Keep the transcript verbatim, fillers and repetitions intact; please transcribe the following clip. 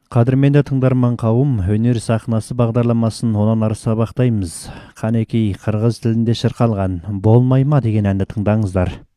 Кадырменде тыңдарман кауым, өнер сахнасы бағдарламасын онан ары сабақтаймыз. Қанекей қырғыз тілінде шырқалған «Болмайма» деген әнді тыңдаңыздар.